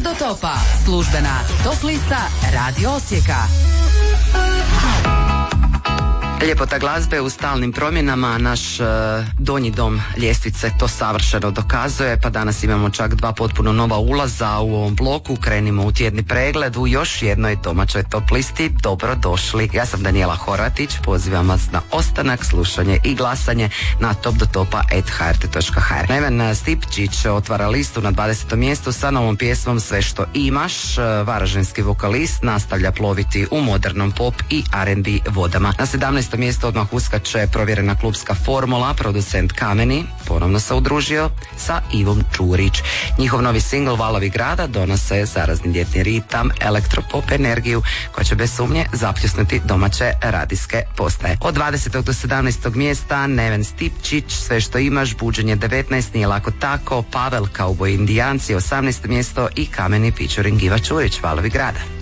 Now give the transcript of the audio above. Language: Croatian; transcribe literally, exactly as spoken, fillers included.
do topa. Službena top lista Radio Osijeka. Ljepota glazbe u stalnim promjenama, naš uh, donji dom ljestvice to savršeno dokazuje, pa danas imamo čak dva potpuno nova ulaza u ovom bloku. Krenimo u tjedni pregled u još jednoj domaćoj top listi. Dobro došli. Ja sam Danijela Horvatić, pozivam vas na ostanak, slušanje i glasanje na top do topa at h r t dot h r. Neven Stipčić otvara listu na dvadesetom mjestu sa novom pjesmom Sve što imaš. Varaždinski vokalist nastavlja ploviti u modernom pop i R and B vodama. Na sedamnaestom mjesto odmah uskače provjerena klubska formula, producent Kameni ponovno se udružio sa Ivom Čurić. Njihov novi singl Valovi grada donose zarazni ljetni ritam, elektropop energiju koja će bez sumnje zapljusnuti domaće radijske postaje. Od dvadesetog do sedamnaestog mjesta Neven Stipčić, Sve što imaš, Buđenje devetnaest, Nije lako tako, Pavel Kauboj Indijanci osamnaesto mjesto i Kameni featuring Iva Čurić, Valovi grada.